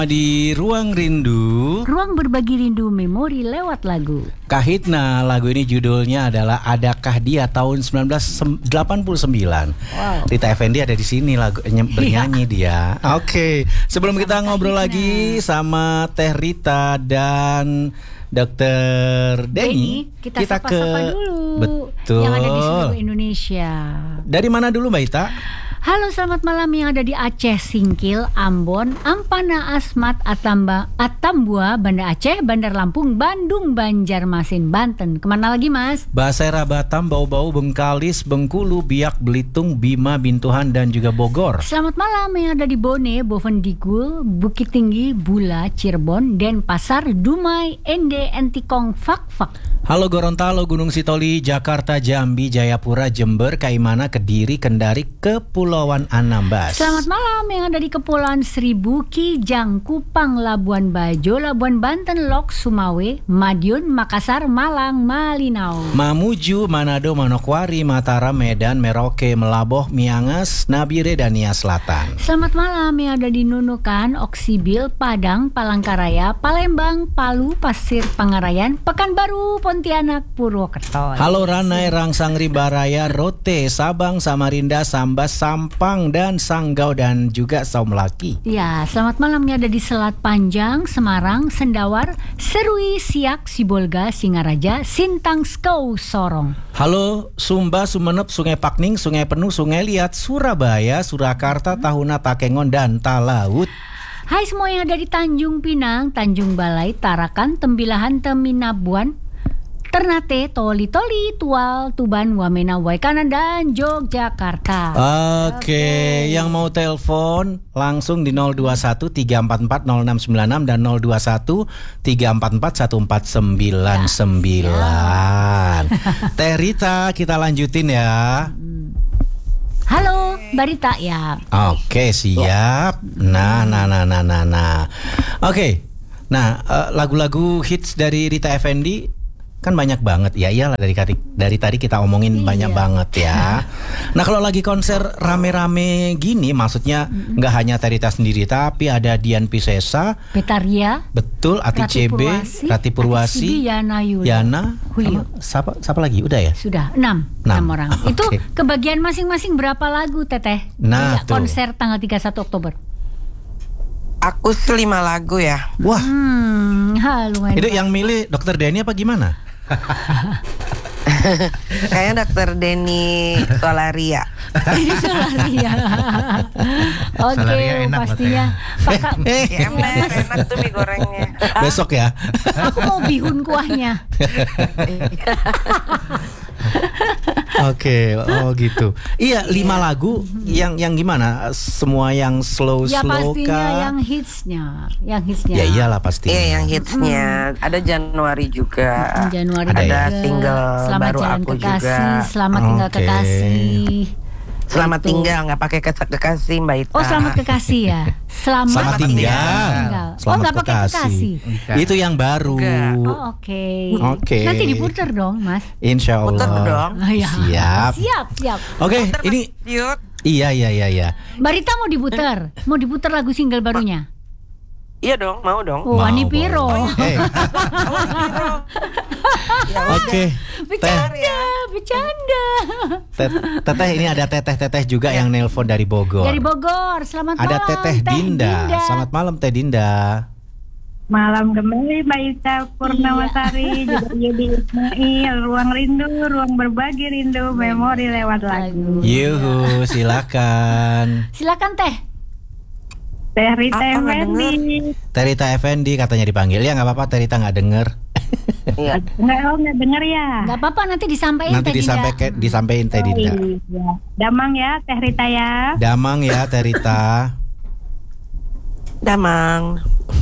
Di Ruang Rindu, ruang berbagi rindu memori lewat lagu. Kahitna, lagu ini judulnya adalah Adakah Dia tahun 1989. Wow. Rita Effendy ada di sini bernyanyi dia. Oke, sebelum kita ngobrol lagi sama Teh Rita dan Dokter Denny, kita ke sapa-sapa dulu. Betul. Yang ada di seluruh Indonesia. Dari mana dulu Mbak Ita? Halo, selamat malam yang ada di Aceh, Singkil, Ambon, Ampana, Asmat, Atambua, Banda Aceh, Bandar Lampung, Bandung, Banjarmasin, Banten. Kemana lagi Mas? Basera, Batam, Bau-Bau, Bengkalis, Bengkulu, Biak, Belitung, Bima, Bintuhan, dan juga Bogor. Selamat malam yang ada di Bone, Bovendigul, Bukit Tinggi, Bula, Cirebon, Denpasar, Dumai, Ende, Entikong, Fak-Fak. Halo Gorontalo, Gunung Sitoli, Jakarta, Jambi, Jayapura, Jember, Kaimana, Kediri, Kendari, Kepulauan Anambas. Selamat malam yang ada di Kepulauan Seribu, Kijang, Kupang, Labuan Bajo, Labuan Banten, Lok, Sumawe, Madiun, Makassar, Malang, Malinau, Mamuju, Manado, Manokwari, Mataram, Medan, Merauke, Melaboh, Miangas, Nabire, dan Nia Selatan. Selamat malam yang ada di Nunukan, Oksibil, Padang, Palangkaraya, Palembang, Palu, Pasir Pangarayan, Pekanbaru, Pontianak, Purwokerto. Halo Ranai, Rangsang, Rimbaraya, Rote, Sabang, Samarinda, Sambas, Sampang, dan Sanggau, dan juga Saumlaki. Ya, selamat malam yang ada di Selat Panjang, Semarang, Sendawar, Serui, Siak, Sibolga, Singaraja, Sintang, Skau, Sorong. Halo Sumba, Sumenep, Sungai Pakning, Sungai Penuh, Sungai Liat, Surabaya, Surakarta, Tahuna, Takengon, dan Talaut. Hai semua yang ada di Tanjung Pinang, Tanjung Balai, Tarakan, Tembilahan, Teminabuan, Ternate, Toli-Toli, Tual, Tuban, Wamena, Waikanan, dan Yogyakarta. Oke, yang mau telepon langsung di 021 344 0696 dan 021 344 1499. Teh Rita, kita lanjutin ya. Halo, Barita ya. Oke, siap. Nah. Oke. Nah, lagu-lagu hits dari Rita Effendy kan banyak banget ya. Iyalah, dari tadi kita omongin banyak banget ya. Nah, kalau lagi konser rame-rame gini, maksudnya nggak hanya Teh Rita sendiri, tapi ada Dian Piscesa, Betaria, betul, Ati CB, Rati Purwasi, Yana Yuda, Yana, siapa lagi? Udah ya? Sudah 6 orang. Okay. Itu kebagian masing-masing berapa lagu Teteh? Nah, konser tanggal 31 Oktober. Aku 5 lagu ya. Wah. Lumayan. Itu yang milih Dokter Denny apa gimana? Kayaknya Dokter Denny Solaria. Oke, pastinya. Enak tuh mie gorengnya. Besok ya. Aku mau bihun kuahnya. Oke, gitu. Iya, 5 lagu yang gimana? Semua yang slow ya pastinya kah? yang hitsnya. Ya iyalah pasti. Iya, yang hitsnya. Ada Januari juga. Januari ada juga. single Selamat baru Jalan aku Kekasih, juga. Selamat Tinggal Kekasih. Selamat tinggal, nggak pakai kekasih Mbak Ita. Oh, selamat kekasih ya. Selamat tinggal. Oh, nggak pakai kekasih. Itu yang baru. Oh, oke. Nanti diputer dong, Mas. Insya Allah. Puter dong. Siap. Siap. Oke, ini. Iya. Barita mau diputer lagu single barunya. Iya dong, mau dong. Wani Piro. Oke. Bercanda. Teteh, ini ada teteh juga yang nelpon dari Bogor. Dari Bogor. Selamat malam. Ada Teteh Dinda. Selamat malam Teh Dinda. Malam kembali Mbak Ita Purnamasari, juga Yudi Ismail, Ruang Rindu, Ruang Berbagi Rindu, Memori lewat lagu. Yuhu, silakan. Silakan Teh. Teh Rita Effendy. Teh Rita Effendy katanya dipanggil. Ya nggak apa-apa, Teh Rita nggak denger. Iya. Nggak denger ya. Nggak apa-apa, nanti disampaikan. Nanti disampaikan Teh Dinda. Iya. Damang ya Teh Rita ya. Damang ya Teh Rita. Damang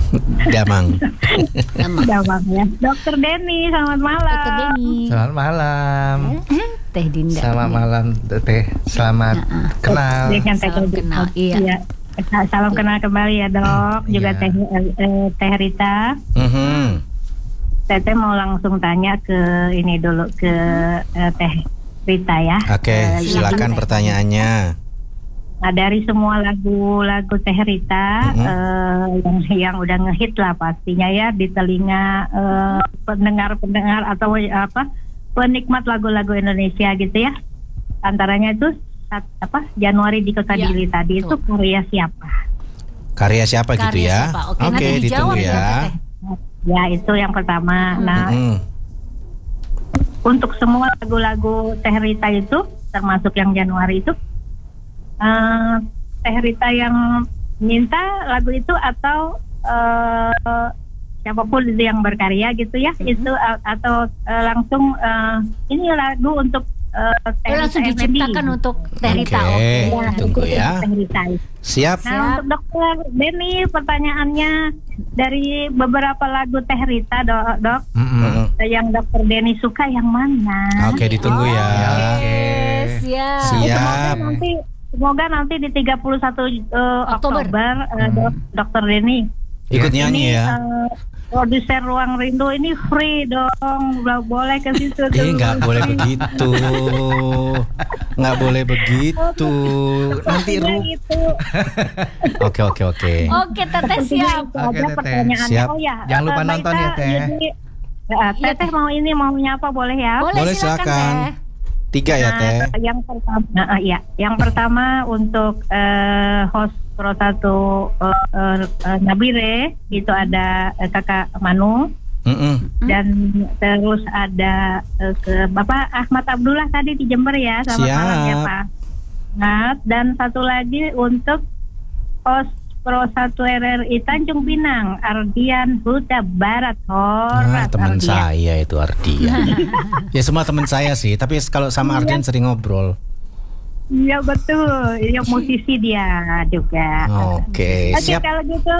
ya. Dokter Denny, selamat malam. Dokter Denny. Selamat malam. Teh Dinda. Selamat malam Teh. Selamat kenal. Salam kenal. Iya. Salam kenal kembali ya Dok. Juga Teh Rita. Teteh mau langsung tanya ke ini dulu ke Teh Rita ya. Oke, silakan pertanyaannya. Nah, dari semua lagu-lagu Teh Rita yang udah ngehit lah pastinya ya di telinga pendengar-pendengar atau penikmat lagu-lagu Indonesia gitu ya. Antaranya itu Januari di Kota Dili tadi itu karya siapa? Karya siapa gitu ya? Oke, nanti ditunggu dijawab ya. Teh. Ya, itu yang pertama. Nah, untuk semua lagu-lagu Teh Rita itu termasuk yang Januari itu Teh Rita yang minta lagu itu atau siapapun itu yang berkarya gitu ya, itu atau langsung ini lagu untuk Teh langsung Rita diciptakan Effendi. untuk Teh Rita. Oke, Oke. tunggu ya. Teh Rita. Siap. Nah, untuk Dokter Denny, pertanyaannya dari beberapa lagu Teh Rita, dok, yang Dokter Denny suka yang mana? Oke, ditunggu ya. Oke, siap. Siap. Semoga nanti di 31 Oktober Dokter Denny Ikut nyanyi ini, ya. produser Ruang Rindu ini free dong, boleh ke situ dulu. Nggak boleh begitu. Nggak boleh begitu. Nanti Gitu. Oke. Oke, Teteh siap. Ada Oke, Teteh. pertanyaannya. Siap. Oh ya, Jangan lupa Mbak nonton Ita, ya, Teh. jadi, Teteh mau nyapa boleh ya? Boleh, silakan, silakan. Teh. 3 ya, Teh. Yang pertama untuk host Pro 1 Nabire itu ada Kakak Manu, dan terus ada ke Bapak Ahmad Abdullah tadi di Jember ya, selamat Siap. malam ya Pak. Nah, dan satu lagi untuk host Pro 1 RRI Tanjung Pinang, Ardian Huta Barat. Teman Ardian. saya itu Ardian. Ya semua teman saya sih, tapi kalau sama Ardian sering ngobrol. Iya betul, ya musisi dia juga. Oke, Oke, siap. kalau gitu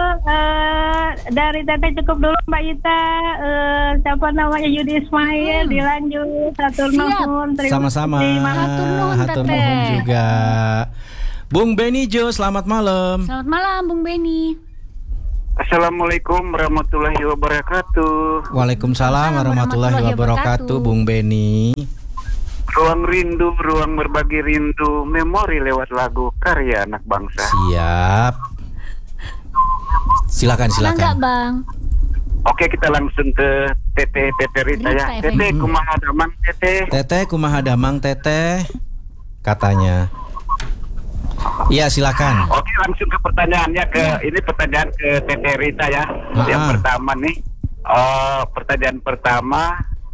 dari Teteh cukup dulu Mbak Ita. Siapa namanya Yudi Ismail, dilanjut. Hatur nuhun. Terima Sama-sama. kasih. Hatur nuhun, Hatur Teteh. nuhun juga. Bung Benny Jo, selamat malam. Selamat malam, Bung Benny. Assalamualaikum warahmatullahi wabarakatuh. Waalaikumsalam warahmatullahi wabarakatuh, Bung Benny. Ruang rindu, ruang berbagi rindu, memori lewat lagu karya anak bangsa. Siap. Silakan. Enggak, Bang. Oke, kita langsung ke Teteh Rita ya. Rita Teteh kumaha damang Teteh. Teteh kumaha damang Teteh katanya. Iya, silakan. Oke, langsung ke pertanyaannya ini pertanyaan ke Teteh Rita ya. Yang pertama nih, pertanyaan pertama,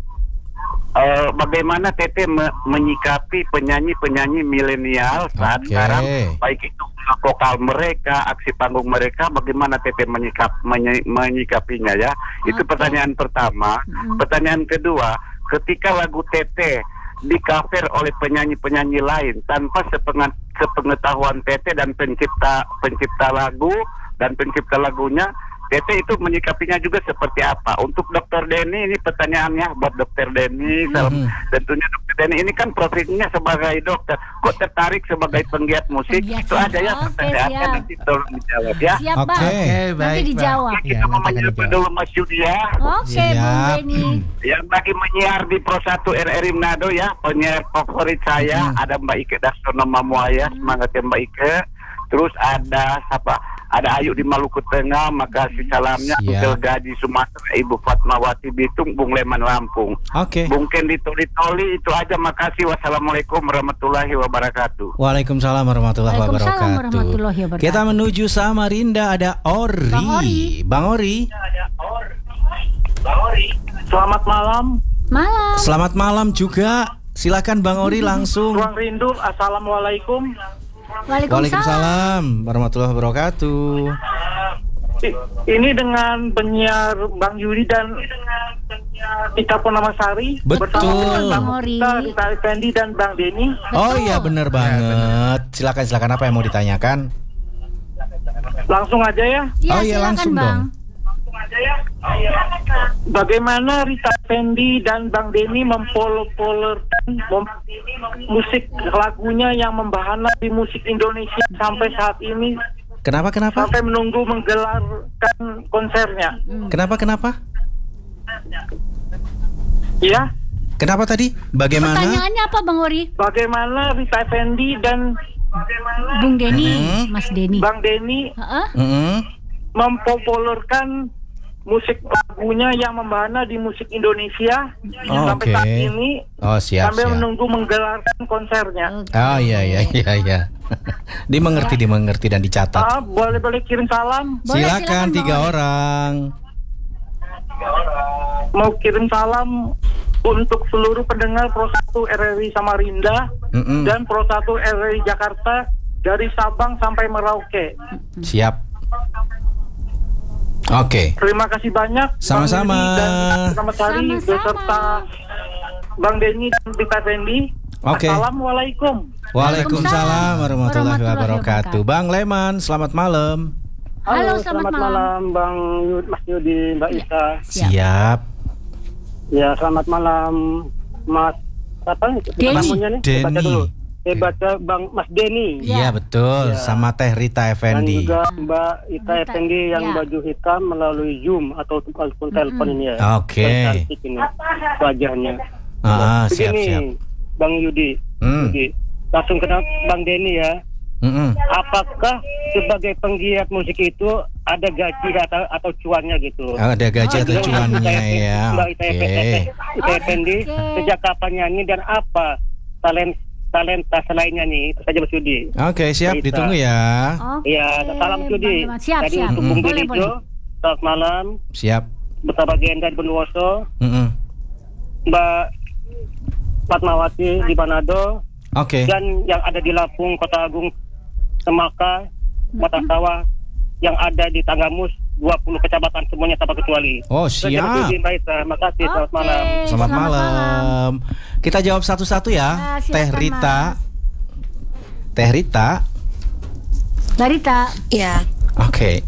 bagaimana Teteh menyikapi penyanyi-penyanyi milenial saat sekarang, baik itu vokal mereka, aksi panggung mereka, bagaimana Teteh menyikapinya ya? Itu pertanyaan pertama. Pertanyaan kedua, ketika lagu Teteh di-cover oleh penyanyi-penyanyi lain tanpa sepengetahuan Teteh dan pencipta lagu dan pencipta lagunya, Teteh itu menyikapinya juga seperti apa? Untuk Dokter Denny ini pertanyaannya buat Dokter Denny. Tentunya Dokter Denny ini kan profesinya sebagai dokter. Kok tertarik sebagai penggiat musik? Itu aja ya pertanyaannya, nanti tolong dijawab ya. Siap, Bang. Oke, Nanti dijawab. Oke, kita mau menyapa dulu Mas Yudi ya. Oke, Bung Siap. Benny. Yang lagi menyiar di Pro 1 RRI Manado ya, penyiar favorit saya ada Mbak Ike Daksono Mamuaya, semangat ya Mbak Ike. Terus ada ada Ayu di Maluku Tengah, makasih salamnya. Until Gaji Sumatera, Ibu Fatmawati Bitung, Bung Leman Lampung. Oke. Bung Kendi Toli, itu aja, makasih. Wassalamualaikum warahmatullahi wabarakatuh. Waalaikumsalam warahmatullahi wabarakatuh. Kita menuju Samarinda, ada Ori. Bang Ori. Selamat malam. Malam. Selamat malam juga. Silakan Bang Ori langsung. Ruang rindu. Assalamualaikum. Waalaikumsalam warahmatullahi wabarakatuh. Ini dengan penyiar Bang Yudi dan Ita Purnamasari. Betul. Bang Ori. Rita Effendi dan Bang Denny. Oh iya, benar banget. Silakan apa yang mau ditanyakan? Langsung aja ya. Oh iya, silakan, langsung Bang. dong. Bagaimana Rita Effendi dan Bang Denny mempopulerkan musik lagunya yang membahana di musik Indonesia sampai saat ini, Kenapa? sampai menunggu menggelarkan konsernya? Kenapa? Ya, Kenapa tadi? Bagaimana? Pertanyaannya apa, Bang Ori? bagaimana Rita Effendi dan Bung Denny, Mas Denny. Bang Denny mempopulerkan musik lagunya yang membahana di musik Indonesia sampai saat ini. Siap, sambil siap. menunggu menggelarkan konsernya. Iya. dimengerti dan dicatat. Boleh kirim salam. Silakan 3 orang. Mau kirim salam untuk seluruh pendengar Pro 1 RRI Samarinda dan Pro 1 RRI Jakarta dari Sabang sampai Merauke. Siap. Oke. Terima kasih banyak. Sama-sama. Bang Denny dan selamat hari beserta Bang Denny dan Rita Effendi. Oke. Assalamualaikum. Waalaikumsalam warahmatullahi wabarakatuh. Bang Leman, selamat malam. Halo, selamat malam. Bang Mas Yudi, Mbak Ita. Siap. Ya, selamat malam Mas namanya nih? Denny. Baca dulu. Baca Bang Mas Denny. Iya betul, sama Teh Rita Effendi. Dan juga Mbak Ita Effendi yang baju hitam melalui Zoom atau telepon ini ya. Oke. Cantik ini wajahnya. Siap. Bang Yudi. Langsung ke Bang Denny ya. Apakah sebagai penggiat musik itu ada gaji atau cuannya gitu? Ada gaji atau cuannya ya. Mbak Ita Effendi sejak kapan nyanyi dan apa talenta selainnya nih? Itu saja Mas Yudi. Oke, siap, ditunggu ya. Iya, salam Yudi. Siap. Tadi untuk Bung Benijo, selamat malam. Siap. Bersama Genda di Bondowoso, Mbak Fatmawati di Manado, dan yang ada di Lampung, Kota Agung, Semaka, Mata Sawah, yang ada di Tanggamus, 20 kecamatan semuanya tanpa kecuali. Oh, siap. Terima kasih, selamat malam. Selamat malam. Kita jawab satu-satu ya. Teh Rita. Teh Rita. Mbak Rita. Iya. Oke.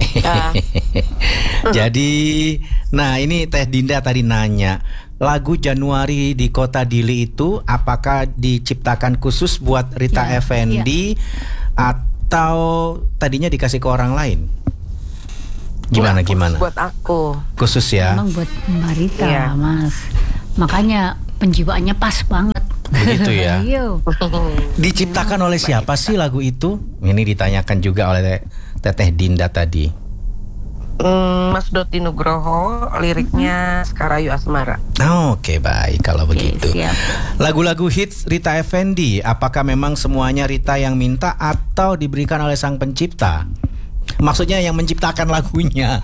Jadi, nah ini Teh Dinda tadi nanya, lagu Januari di Kota Dili itu apakah diciptakan khusus buat Rita Effendi atau tadinya dikasih ke orang lain? Gimana? Buat aku. Khusus ya. Memang buat Mbak Rita, Mas. Makanya penjiwaannya pas banget. Begitu ya. Diciptakan oleh siapa sih lagu itu? Ini ditanyakan juga oleh Teteh Dinda tadi. Mas Doti Nugroho, liriknya Sekarayu Asmara. Oke, baik kalau begitu. Siap. Lagu-lagu hits Rita Effendi, apakah memang semuanya Rita yang minta atau diberikan oleh sang pencipta? Maksudnya yang menciptakan lagunya.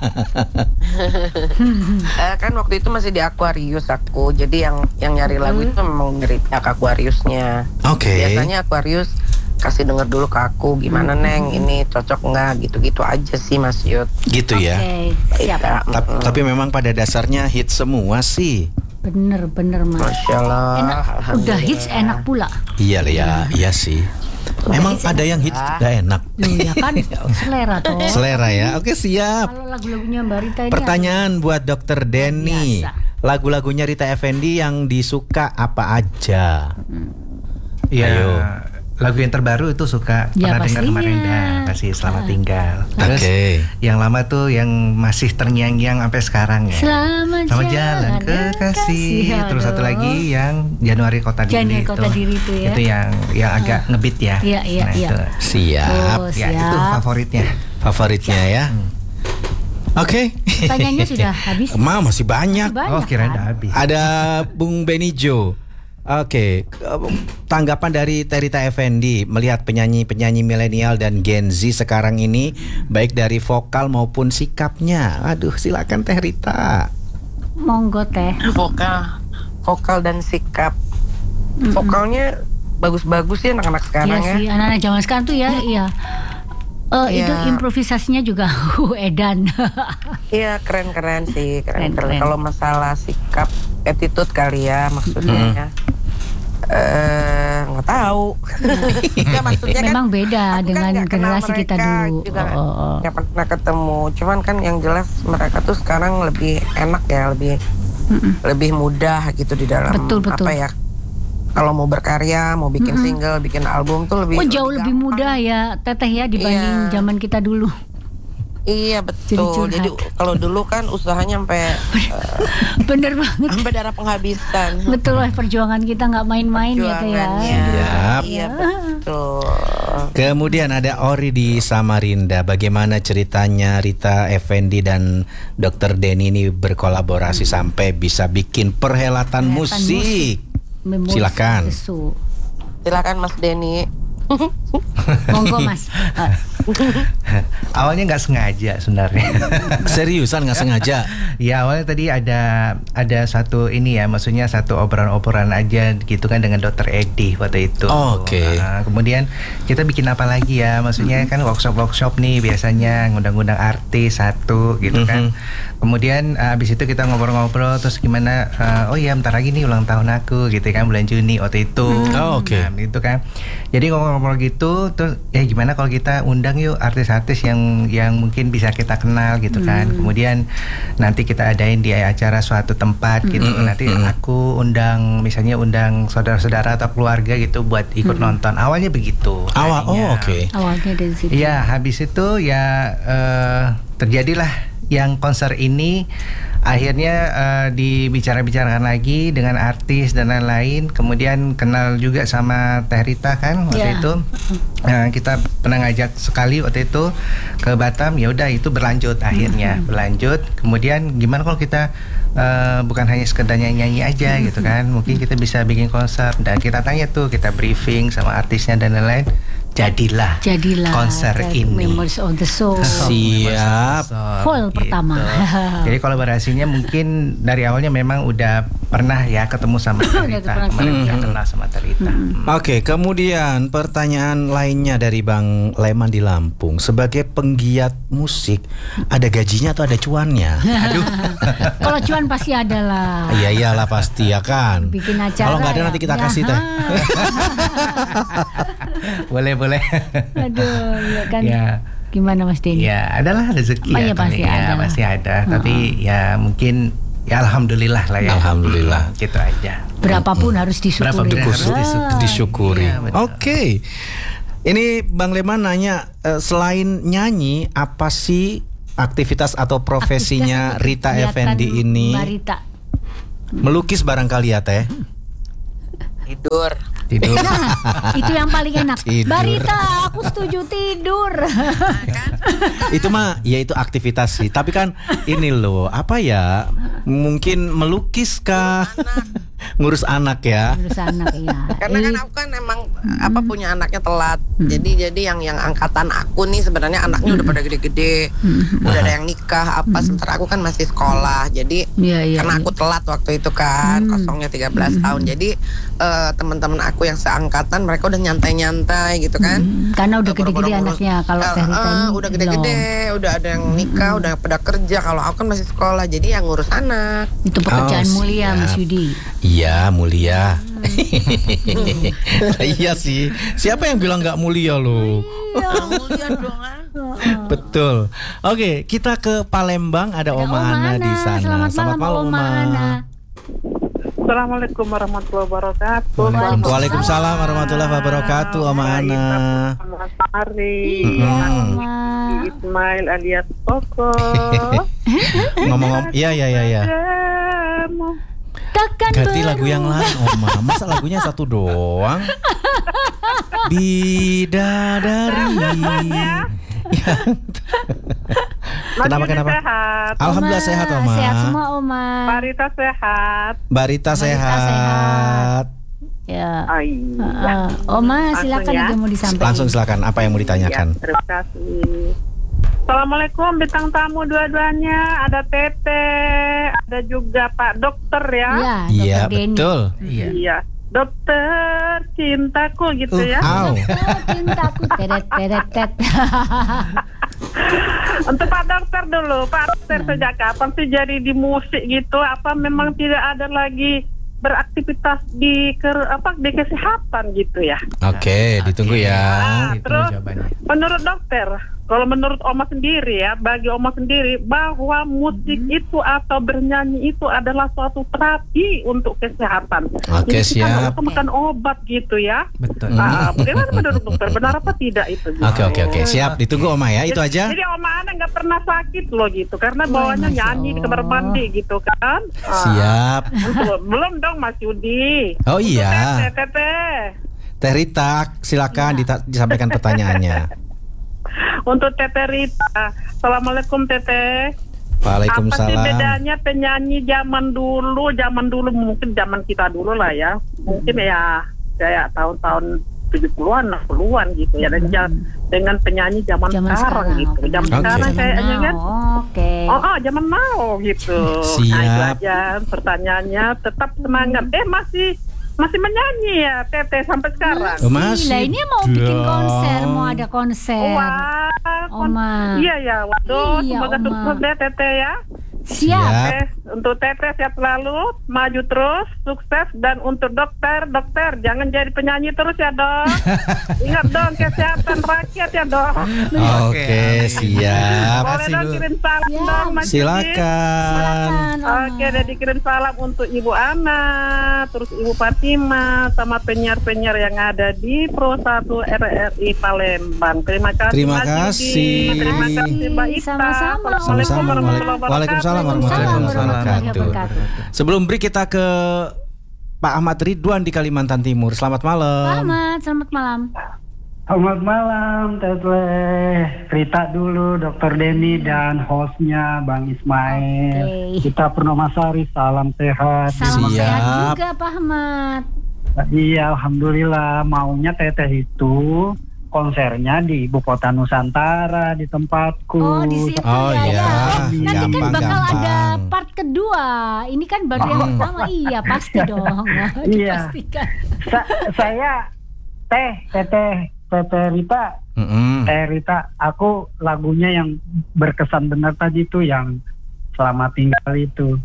Kan waktu itu masih di Aquarius aku. Jadi yang nyari lagu itu memang dari Aquariusnya. Biasanya Aquarius kasih denger dulu ke aku, gimana Neng, ini cocok nggak, gitu-gitu aja sih Mas Yud. Gitu ya. Siap. Tapi memang pada dasarnya hits semua sih. Bener Mas. Masya Allah. Enak. Udah hits enak pula. Iya sih. Emang ada yang hits gak enak? Iya kan, selera toh. Selera ya. Oke, siap. Kalau lagu-lagunya Mbak Rita ini pertanyaan buat Dr. Denny. Lagu-lagunya Rita Effendi yang disuka apa aja? Ya, ayo. Lagu yang terbaru itu suka pernah dengar kemarin pasti Selamat Tinggal. Terus yang lama tuh yang masih terngiang-ngiang sampai sekarang ya. Selamat jalan kekasih. Terus satu lagi yang Januari Kota Diri itu. Itu yang agak ngebeat ya. Iya. Itu. Siap. Ya itu favoritnya ya. Oke. Pertanyaannya sudah habis. Masih banyak. Oh, kirain udah habis. Ada Bung Benijo. Oke, tanggapan dari Rita Effendi melihat penyanyi-penyanyi milenial dan Gen Z sekarang ini, baik dari vokal maupun sikapnya. Aduh, silakan Teh Rita. Monggo Teh. Vokal dan sikap. Vokalnya bagus-bagus ya anak-anak sekarang ya. Iya sih, anak-anak zaman sekarang tuh ya, iya. Itu improvisasinya juga edan. Iya, keren-keren sih, keren. Kalau masalah sikap, attitude kali ya maksudnya. Nggak tahu. Ya, maksudnya memang kan, beda dengan generasi kita dulu. Nggak pernah ketemu. Cuman kan yang jelas mereka tuh sekarang lebih enak ya, lebih mudah gitu di dalam betul. apa ya. Kalau mau berkarya, mau bikin single, bikin album tuh lebih jauh lebih mudah ya Teteh ya dibanding zaman kita dulu. Iya betul. Jadi kalau dulu kan usahanya sampai bener banget. Sampai darah penghabisan. Betul lah, perjuangan kita nggak main-main ya Teh ya. Iya betul. Kemudian ada Ori di Samarinda. Bagaimana ceritanya Rita Effendy dan Dr. Denny ini berkolaborasi sampai bisa bikin perhelatan musik? Silakan. Silakan Mas Denny. Monggo Mas. Awalnya nggak sengaja sebenarnya. Seriusan nggak sengaja? Ya awalnya tadi ada satu ini ya, maksudnya satu obrolan aja gitu kan dengan Dr. Edi waktu itu. Oke. Kemudian kita bikin apa lagi ya? Maksudnya kan workshop nih biasanya ngundang-ngundang artis satu gitu kan. Kemudian abis itu kita ngobrol-ngobrol terus gimana? Oh ya bentar lagi nih ulang tahun aku gitu kan, bulan Juni waktu itu. Oke. Nah, gitu kan. Jadi ngobrol gitu terus ya gimana kalau kita undang yuk artis-artis yang mungkin bisa kita kenal gitu kan. Kemudian nanti kita adain di acara suatu tempat gitu. Nanti aku misalnya undang saudara-saudara atau keluarga gitu buat ikut nonton. Awalnya begitu. Awalnya dari situ. Ya, habis itu ya terjadilah yang konser ini. Akhirnya dibicara-bicarakan lagi dengan artis dan lain-lain. Kemudian kenal juga sama Teh Rita kan waktu itu. Kita pernah ngajak sekali waktu itu ke Batam. Ya udah itu berlanjut akhirnya berlanjut. Kemudian gimana kalau kita bukan hanya sekedar nyanyi aja gitu kan? Mungkin kita bisa bikin konser. Dan kita tanya tuh, kita briefing sama artisnya dan lain-lain. Jadilah konser ini. Memories of the Soul. Siap. Full gitu. Pertama. Jadi kolaborasinya mungkin dari awalnya memang udah pernah ya ketemu sama Terita. Kemarin udah kenal sama Terita. Oke, kemudian pertanyaan lainnya dari Bang Leman di Lampung. Sebagai penggiat musik, ada gajinya atau ada cuannya? Aduh. Kalau cuan pasti ada lah. Iya iyalah pasti ya kan. Bikin acara. Kalau nggak ada nanti kita kasih Teh. Boleh. Aduh, ya kan. Ya. Gimana Mas Denny? Ya, adalah rezeki ya. Pasti ada. Pasti ada. Tapi ya mungkin ya alhamdulillah lah ya. Alhamdulillah. Gitu aja. Berapapun harus disyukuri. Disyukuri. Ya, Oke. Ini Bang Leman nanya, selain nyanyi, apa sih aktivitas atau profesinya Rita Effendy ini? Mbak Rita. Melukis barangkali ya Teh? Tidur. Nah, itu yang paling enak. Tidur. Barita, aku setuju tidur. Itu mah ya itu aktivitas sih. Tapi kan ini loh, apa ya? Mungkin melukis kah? Ngurus anak ya. Ngurus anak ya. Karena kan aku kan emang punya anaknya telat. Jadi yang angkatan aku nih sebenarnya anaknya udah pada gede-gede. Udah ada yang nikah sementara aku kan masih sekolah. Jadi karena aku telat waktu itu kan, kosongnya 13 tahun. Jadi teman-teman aku yang seangkatan mereka udah nyantai-nyantai gitu kan. Karena udah gede-gede anaknya. Kalau udah gede-gede, udah ada yang nikah, udah pada kerja. Kalau aku kan masih sekolah, jadi yang ngurus anak. Itu pekerjaan mulia Mas Yudi. Iya mulia. Iya sih. Siapa yang bilang nggak mulia loh? Mulia dong. Betul. Oke, kita ke Palembang. Ada Oma Ana di sana. Selamat malam Oma Ana. Assalamualaikum warahmatullahi wabarakatuh. Waalaikumsalam warahmatullahi wabarakatuh, Oma Ana. Mas Ari, Ismail alias Koko. Ngomong-ngomong, iya. Ganti lagu yang lain, Oma. Masa lagunya satu doang? Bidadari. Kenapa? Sehat. Alhamdulillah sehat, Oma. Sehat semua, Oma. Barita sehat. Barita sehat. Ya. Oma, silakan ada yang mau disampaikan. Langsung silakan. Apa yang mau ditanyakan? Ya, terima kasih. Assalamualaikum bintang tamu dua-duanya. Ada Tete, ada juga Pak Dokter ya. Iya, betul. Iya. Dokter cintaku gitu ya. Cintaku teret. Untuk Pak Dokter dulu, Pak Dokter sejak kapan sih jadi di musik gitu? Apa memang tidak ada lagi beraktivitas di kesehatan gitu ya? Oke, ditunggu ya. Terus menurut dokter, kalau menurut Oma sendiri ya, bagi Oma sendiri bahwa musik itu atau bernyanyi itu adalah suatu terapi untuk kesehatan. Oke, siap. Kita makan obat gitu ya. Betul. Bagaimana menurut dokter? Benar apa tidak itu? Oke, siap. Ditunggu Oma ya, itu aja. Jadi Oma Ana nggak pernah sakit loh gitu, karena bawahnya nyanyi di kamar mandi gitu kan. Siap. Belum dong Mas Yudi. Oh iya. Tete. Teh Rita, silakan disampaikan pertanyaannya. Untuk Teteh Rita, Assalamualaikum Teteh. Waalaikumsalam. Apa sih bedanya penyanyi zaman dulu mungkin zaman kita dulu lah ya, mungkin ya kayak tahun-tahun 70-an, 60-an gitu ya, dan dengan penyanyi zaman sekarang gitu. Zaman sekarang kayaknya kan. Zaman now gitu. Siap. Nah, itu aja pertanyaannya, tetap semangat. Masih menyanyi ya Teteh sampai sekarang. Masih. Lah ini mau bikin konser, mau ada konser. Wah, iya ya. Waduh, semoga sukses deh Teteh ya. Siap. Untuk Teteh sehat selalu, maju terus, sukses. Dan untuk dokter jangan jadi penyanyi terus ya dok. Ingat dong kesehatan rakyat ya dok. Oke, siap. Boleh dong kirim salam dong Mas. Silakan. Oke, dan dikirim salam untuk Ibu Ana, terus Ibu Fatima, sama penyiar-penyiar yang ada di Pro 1 RRI Palembang. Terima kasih. Terima kasih. Terima kasih Mbak Ita. Sama-sama. Waalaikumsalam warahmatullahi wabarakatuh. Sebelum break kita ke Pak Ahmad Ridwan di Kalimantan Timur. Selamat malam. Pak Ahmad, selamat malam. Selamat malam Teteh Rita dulu, Dr. Denny dan hostnya Bang Ismail. Kita Purnomasari, salam sehat. Salam sehat juga Pak Ahmad. Iya, alhamdulillah. Maunya Teteh itu konsernya di Ibu Kota Nusantara, di tempatku. Oh, di situ ya. Nanti kan bakal ada part kedua. Ini kan baru yang pertama. Iya, pasti dong. Iya. Saya Teteh Rita. Teh Rita, aku lagunya yang berkesan benar tadi itu yang Selamat Tinggal itu.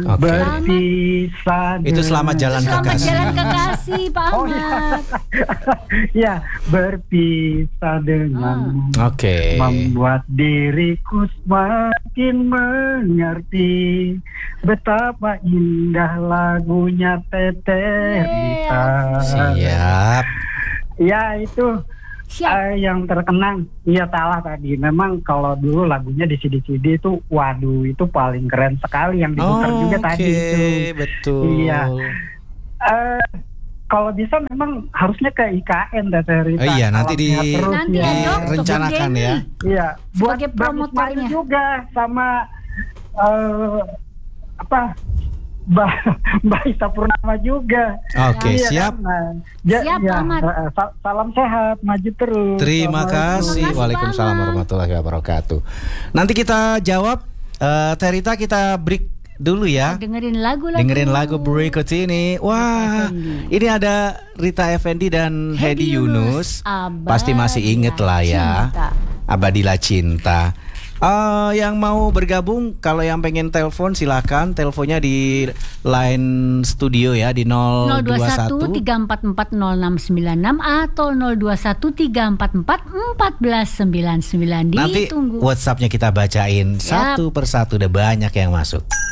Berpisah. Itu Selamat Jalan Kekasih. Selamat Jalan Kekasih, Pak Ahmad. Ya, berpisah denganmu. Membuat diriku semakin mengerti betapa indah lagunya Teteh Rita. Siap. Ya, itu yang terkenang. Iya, salah tadi. Memang kalau dulu lagunya di CD-CD itu, waduh, itu paling keren sekali yang diputar juga tadi itu. Betul. Iya. Kalau bisa memang harusnya ke IKN Teteh Rita. Iya, nanti direncanakan ya. Iya, buat sebagai promotornya juga sama Mbak Ita Purnama juga. Oke, siap. Siap, Ahmad. Salam sehat, maju terus. Terima kasih. Waalaikumsalam warahmatullahi wabarakatuh. Nanti kita jawab. Teh Rita, kita break dulu ya. Dengerin lagu berikut ini. Wah, ini ada Rita Effendy dan Hedi Yunus. Pasti masih inget lah ya. Abadilah Cinta. Yang mau bergabung, kalau yang pengen telepon silakan, teleponnya di line studio ya di 021 344 0696 atau 021 344 1499. Nanti WhatsAppnya kita bacain satu persatu, udah banyak yang masuk.